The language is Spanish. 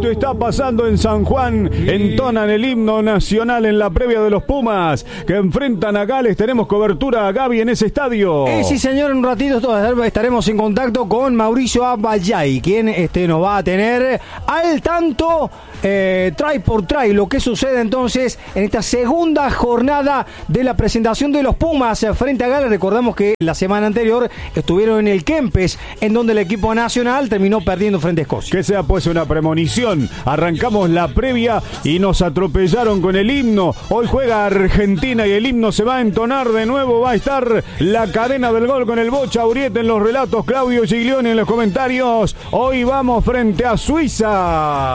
Esto está pasando en San Juan. Entonan el himno nacional en la previa de los Pumas que enfrentan a Gales. Tenemos cobertura a Gaby en ese estadio. Sí, señor, en un ratito estaremos en contacto con Mauricio Abayay, quien nos va a tener al tanto try por try lo que sucede entonces en esta segunda jornada de la presentación de los Pumas frente a Gales. Recordamos que la semana anterior estuvieron en el Kempes, en donde el equipo nacional terminó perdiendo frente a Escocia. Que sea pues una premonición. Arrancamos la previa y nos atropellaron con el himno. Hoy juega Argentina y el himno se va a entonar de nuevo. Va a estar la cadena del gol con el Bocha Uriete en los relatos, Claudio Giglione en los comentarios. Hoy vamos frente a Suiza.